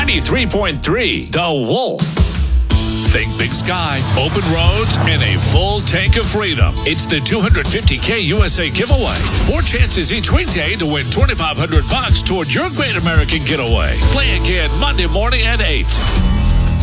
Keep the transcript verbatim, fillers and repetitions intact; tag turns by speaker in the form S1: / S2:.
S1: ninety-three point three The Wolf. Think big sky, open roads, and a full tank of freedom. It's the two hundred fifty K U S A giveaway. Four chances each weekday to win twenty-five hundred bucks toward your great American getaway. Play again Monday morning at eight.